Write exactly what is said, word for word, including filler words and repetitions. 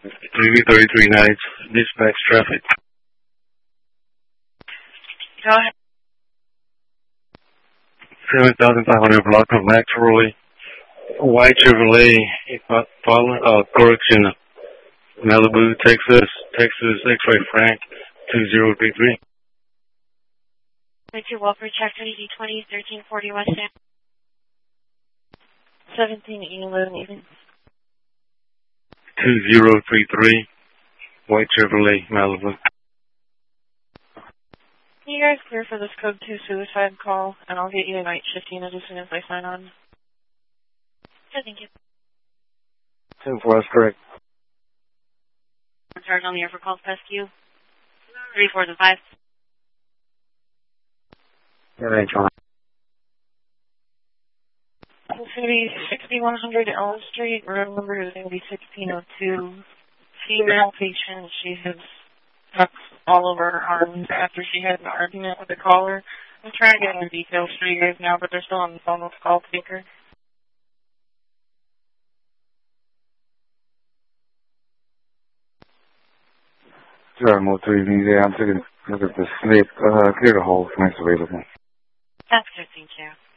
three V thirty-three Nights, dispatch traffic. Go ahead. seven thousand five hundred block of Maxwell, white Chevrolet, uh, correction, Malibu, Texas, Texas, X-ray Frank, two zero three three. Thank you, Walker, Chapter D twenty, thirteen forty West End. seventeen eleven even. two zero three three, white Chevrolet, Malibu. Can you guys clear for this code two suicide call, and I'll get you a night shift unit as soon as I sign on. Okay, thank you. ten four, that's correct. Charge on the air for calls past you. three four to five. Yeah, thanks, John. It's going to be sixty-one hundred Elm Street. Room number is going to be sixteen oh two. Female patient. She has tucks all over her arms after she had an argument with a caller. I'm trying to get more details for you guys now, but they're still on the phone with the call taker. Sorry, Mo three, yeah, I'm taking a look at the slip. Uh, clear the hole, if it's available. That's good, thank you.